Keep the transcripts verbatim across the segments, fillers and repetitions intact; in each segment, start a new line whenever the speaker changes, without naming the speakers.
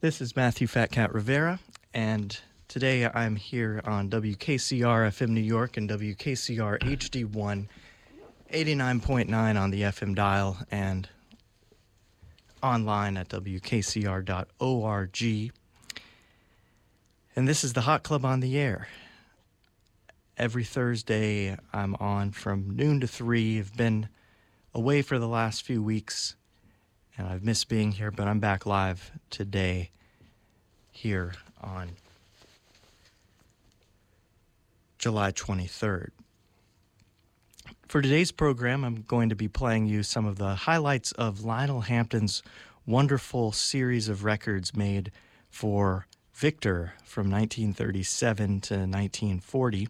This is Matthew Fat Cat Rivera, and today I'm here on W K C R F M New York and W K C R H D one, eighty-nine point nine on the F M dial, and online at W K C R dot org. And this is the Hot Club on the Air. Every Thursday I'm on from noon to three. I've been away for the last few weeks, and I've missed being here, but I'm back live today here on July twenty-third. For today's program, I'm going to be playing you some of the highlights of Lionel Hampton's wonderful series of records made for Victor from nineteen thirty-seven to nineteen forty.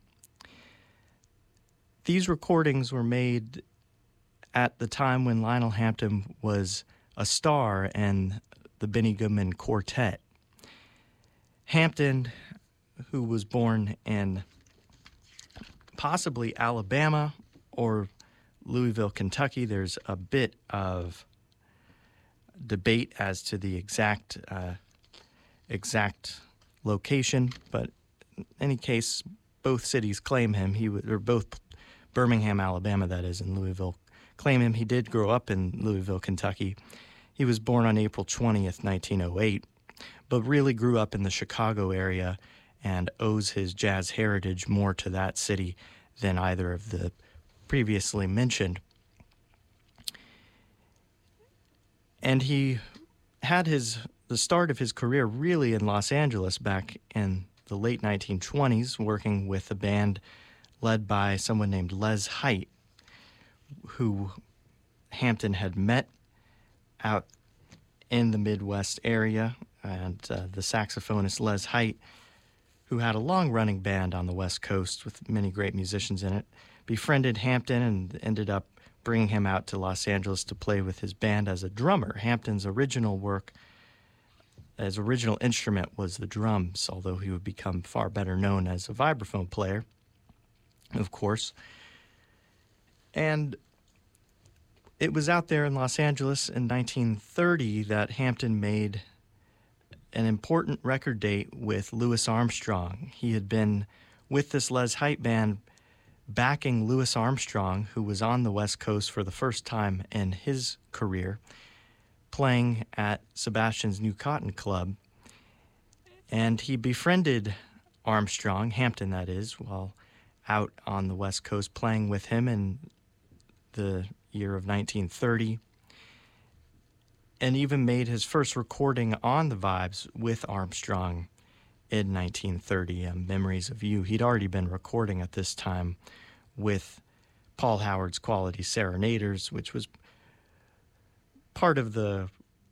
These recordings were made at the time when Lionel Hampton was a star in the Benny Goodman Quartet. Hampton, who was born in possibly Alabama or Louisville, Kentucky, there's a bit of debate as to the exact uh, exact location, but in any case, both cities claim him. He was, or both Birmingham, Alabama, that is, and Louisville claim him. He did grow up in Louisville, Kentucky. He was born on April twentieth, nineteen oh eight, but really grew up in the Chicago area and owes his jazz heritage more to that city than either of the previously mentioned. And he had his the start of his career really in Los Angeles back in the late nineteen twenties, working with a band led by someone named Les Height, who Hampton had met out in the Midwest area, and uh, the saxophonist Les Height, who had a long-running band on the West Coast with many great musicians in it, befriended Hampton and ended up bringing him out to Los Angeles to play with his band as a drummer. Hampton's original work, his original instrument was the drums, although he would become far better known as a vibraphone player, of course. And it was out there in Los Angeles in nineteen thirty that Hampton made an important record date with Louis Armstrong. He had been with this Les Height band backing Louis Armstrong, who was on the West Coast for the first time in his career, playing at Sebastian's New Cotton Club. And he befriended Armstrong, Hampton that is, while out on the West Coast playing with him in the year of nineteen thirty, and even made his first recording on the Vibes with Armstrong in nineteen thirty, uh, Memories of You. He'd already been recording at this time with Paul Howard's Quality Serenaders, which was part of the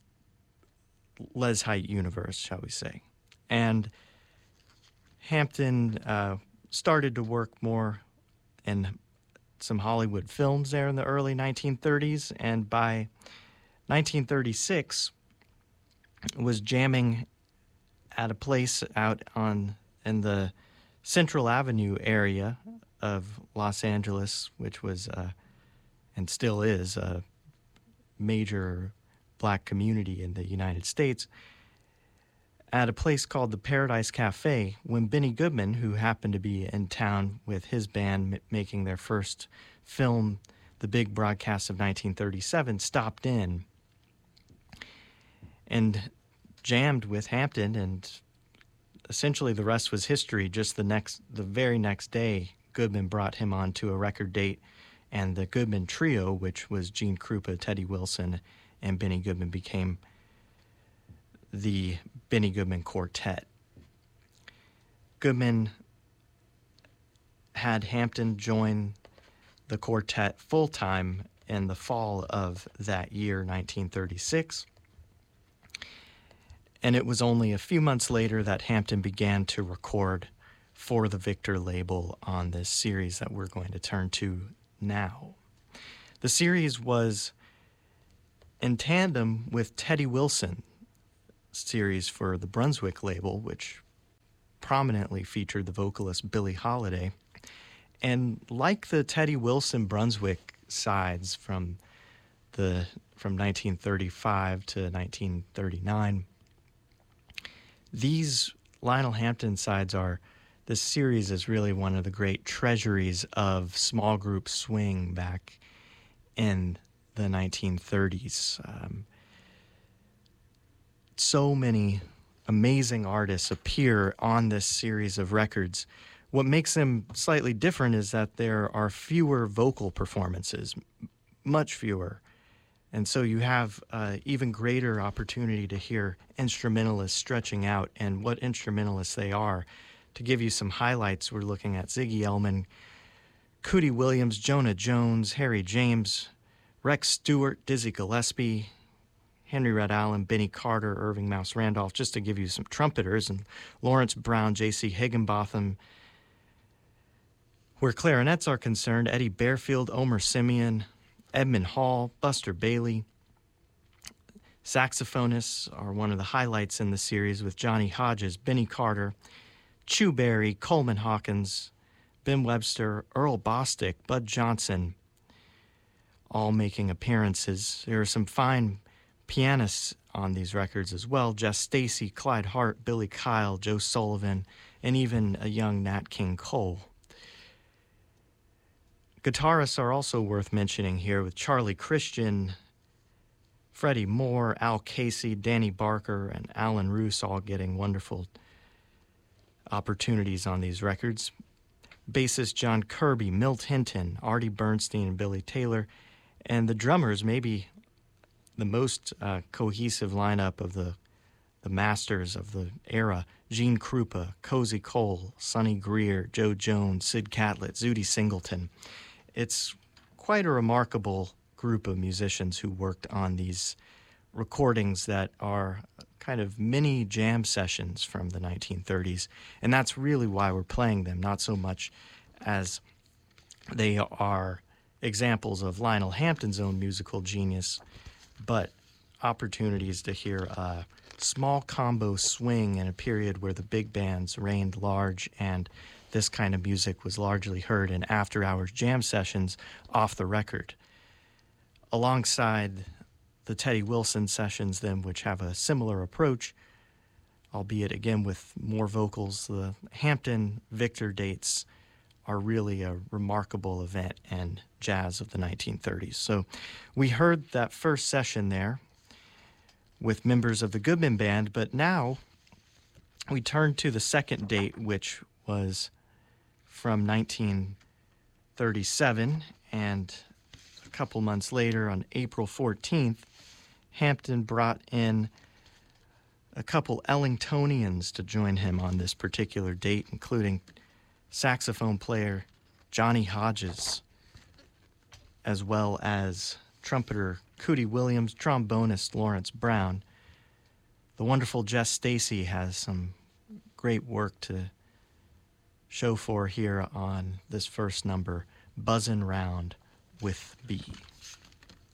Les Height universe, shall we say. And Hampton uh, started to work more in some Hollywood films there in the early nineteen thirties, and by nineteen thirty-six was jamming at a place out on in the Central Avenue area of Los Angeles, which was uh, and still is a major black community in the United States, at a place called the Paradise Cafe, when Benny Goodman, who happened to be in town with his band m- making their first film, The Big Broadcast of nineteen thirty-seven, stopped in and jammed with Hampton, and essentially the rest was history. Just the next, the very next day, Goodman brought him on to a record date, and the Goodman Trio, which was Gene Krupa, Teddy Wilson, and Benny Goodman, became the Benny Goodman Quartet. Goodman had Hampton join the quartet full-time in the fall of that year, nineteen thirty-six. And it was only a few months later that Hampton began to record for the Victor label on this series that we're going to turn to now. The series was in tandem with Teddy Wilson series for the Brunswick label, which prominently featured the vocalist Billie Holiday. And like the Teddy Wilson Brunswick sides from the from nineteen thirty-five to nineteen thirty-nine, These Lionel Hampton sides are, this series is really one of the great treasuries of small group swing back in the nineteen thirties. Um, so many amazing artists appear on this series of records. What makes them slightly different is that there are fewer vocal performances, much fewer. And so you have uh, even greater opportunity to hear instrumentalists stretching out and what instrumentalists they are. To give you some highlights, we're looking at Ziggy Elman, Cootie Williams, Jonah Jones, Harry James, Rex Stewart, Dizzy Gillespie, Henry Red Allen, Benny Carter, Irving Mouse Randolph, just to give you some trumpeters, and Lawrence Brown, J C Higginbotham. Where clarinets are concerned, Eddie Bearfield, Omer Simeon, Edmund Hall, Buster Bailey. Saxophonists are one of the highlights in the series with Johnny Hodges, Benny Carter, Chew Berry, Coleman Hawkins, Ben Webster, Earl Bostic, Bud Johnson, all making appearances. There are some fine pianists on these records as well: Jess Stacy, Clyde Hart, Billy Kyle, Joe Sullivan, and even a young Nat King Cole. Guitarists are also worth mentioning here with Charlie Christian, Freddie Moore, Al Casey, Danny Barker, and Alan Roos all getting wonderful opportunities on these records. Bassist John Kirby, Milt Hinton, Artie Bernstein, and Billy Taylor, and the drummers, maybe the most uh, cohesive lineup of the the masters of the era: Gene Krupa, Cozy Cole, Sonny Greer, Joe Jones, Sid Catlett, Zutty Singleton. It's quite a remarkable group of musicians who worked on these recordings that are kind of mini jam sessions from the nineteen thirties, and that's really why we're playing them, not so much as they are examples of Lionel Hampton's own musical genius, but opportunities to hear a small combo swing in a period where the big bands reigned large and this kind of music was largely heard in after-hours jam sessions off the record. Alongside the Teddy Wilson sessions, then, which have a similar approach, albeit again with more vocals, the Hampton Victor dates are really a remarkable event in jazz of the nineteen thirties. So we heard that first session there with members of the Goodman Band, but now we turn to the second date, which was from nineteen thirty-seven, and a couple months later, on April fourteenth, Hampton brought in a couple Ellingtonians to join him on this particular date, including saxophone player Johnny Hodges, as well as trumpeter Cootie Williams, trombonist Lawrence Brown. The wonderful Jess Stacy has some great work to show for here on this first number, Buzzin' Round with B.